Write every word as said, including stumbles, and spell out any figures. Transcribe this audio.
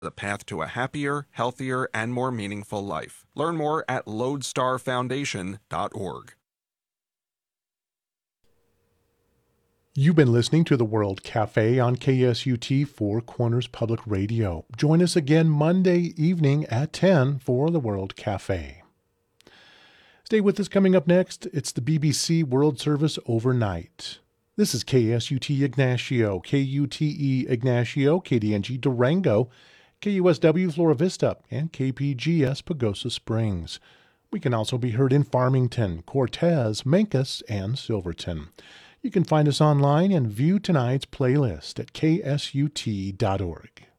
the path to a happier, healthier, and more meaningful life. Learn more at lodestar foundation dot org. You've been listening to the World Cafe on K S U T Four Corners Public Radio. Join us again Monday evening at ten for the World Cafe. Stay with us. Coming up next, it's the B B C World Service Overnight. This is K S U T Ignacio, K U T E Ignacio, K D N G Durango, K U S W Flora Vista, and K P G S Pagosa Springs. We can also be heard in Farmington, Cortez, Mancos, and Silverton. You can find us online and view tonight's playlist at K S U T dot org.